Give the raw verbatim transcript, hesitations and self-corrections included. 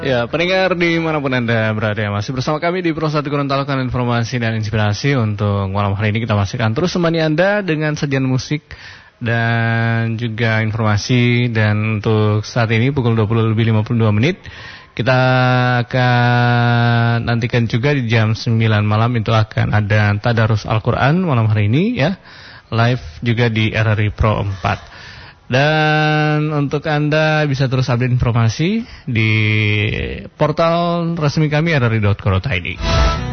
Ya, pendengar dimanapun Anda berada, masih bersama kami di Pro satu Gorontalo, informasi dan inspirasi. Untuk malam hari ini kita masih akan terus menemani Anda dengan sajian musik dan juga informasi. Dan untuk saat ini pukul dua puluh lebih lima puluh dua menit, kita akan nantikan juga di jam sembilan malam itu akan ada Tadarus Al-Quran malam hari ini ya, live juga di R R I Pro empat. Dan untuk Anda bisa terus update informasi di portal resmi kami r r i dot co dot i d.